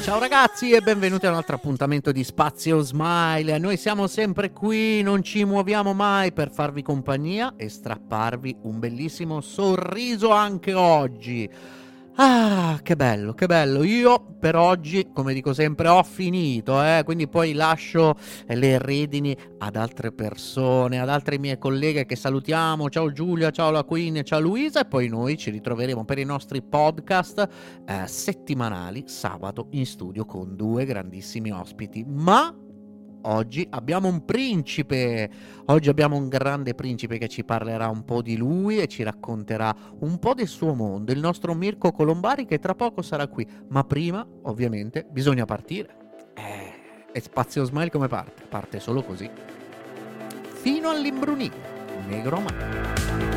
Ciao ragazzi e benvenuti a un altro appuntamento di Spazio Smile. Noi siamo sempre qui, non ci muoviamo mai per farvi compagnia e strapparvi un bellissimo sorriso anche oggi. Ah, che bello, che bello. Io per oggi, come dico sempre, ho finito, quindi poi lascio le redini ad altre persone, ad altre mie colleghe che salutiamo. Ciao Giulia, ciao la Queen, ciao Luisa, e poi noi ci ritroveremo per i nostri podcast settimanali sabato in studio con due grandissimi ospiti. Ma oggi abbiamo un principe, oggi abbiamo un grande principe che ci parlerà un po' di lui e ci racconterà un po' del suo mondo, il nostro Mirko Colombari, che tra poco sarà qui, ma prima ovviamente bisogna partire. E Spazio Smile come parte? Parte solo così, fino all'imbrunire, negro mai.